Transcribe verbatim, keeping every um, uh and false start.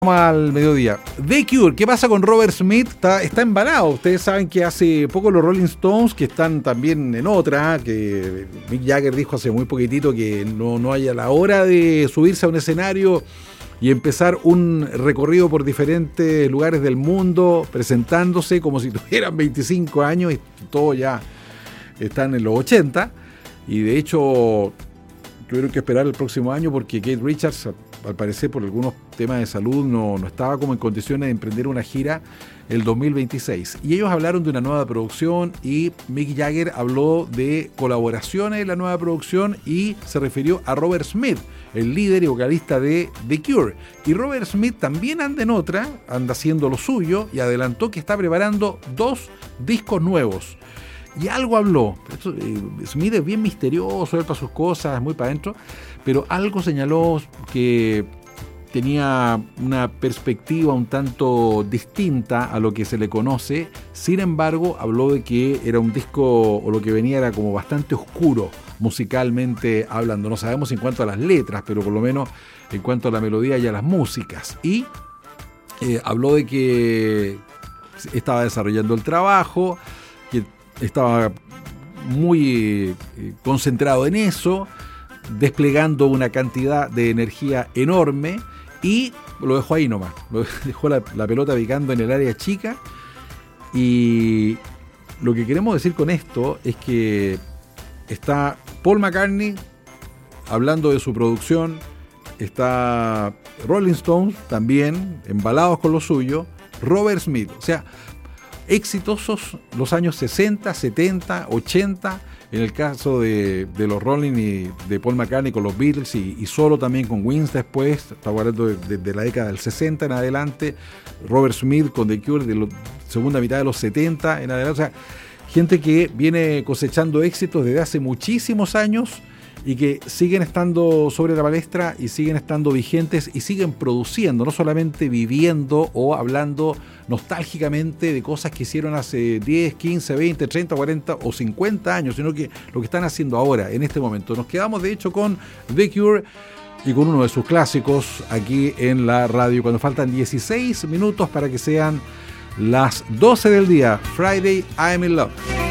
Al mediodía. The Cure, ¿qué pasa con Robert Smith? Está, está embalado. Ustedes saben que hace poco los Rolling Stones, que están también en otra, que Mick Jagger dijo hace muy poquitito que no, no haya la hora de subirse a un escenario y empezar un recorrido por diferentes lugares del mundo, presentándose como si tuvieran veinticinco años y todos ya están en los ochenta. Y de hecho tuvieron que esperar el próximo año porque Keith Richards, al parecer por algunos temas de salud, no, no estaba como en condiciones de emprender una gira el dos mil veintiséis. Y ellos hablaron de una nueva producción y Mick Jagger habló de colaboraciones en la nueva producción y se refirió a Robert Smith, el líder y vocalista de The Cure. Y Robert Smith también anda en otra, anda haciendo lo suyo y adelantó que está preparando dos discos nuevos. Y algo habló. Esto, eh, Smith es bien misterioso, él para sus cosas, muy para adentro, pero algo señaló que tenía una perspectiva un tanto distinta a lo que se le conoce. Sin embargo, habló de que era un disco, o lo que venía era como bastante oscuro, musicalmente hablando. No sabemos en cuanto a las letras, pero por lo menos en cuanto a la melodía y a las músicas. Y eh, habló de que estaba desarrollando el trabajo, que estaba muy eh, concentrado en eso, desplegando una cantidad de energía enorme y lo dejó ahí nomás, lo dejó la, la pelota picando en el área chica. Y lo que queremos decir con esto es que está Paul McCartney hablando de su producción, está Rolling Stones también embalados con lo suyo, Robert Smith, o sea, exitosos los años sesenta, setenta, ochenta, en el caso de, de los Rolling y de Paul McCartney con los Beatles y, y solo también con Wings después, estamos hablando de, de, de la década del sesenta en adelante, Robert Smith con The Cure de la segunda mitad de los setenta en adelante, o sea, gente que viene cosechando éxitos desde hace muchísimos años y que siguen estando sobre la palestra y siguen estando vigentes y siguen produciendo, no solamente viviendo o hablando nostálgicamente de cosas que hicieron hace diez, quince, veinte, treinta, cuarenta o cincuenta años, sino que lo que están haciendo ahora, en este momento. Nos quedamos de hecho con The Cure y con uno de sus clásicos aquí en la radio, cuando faltan dieciséis minutos para que sean las doce del día. Friday, I'm in Love.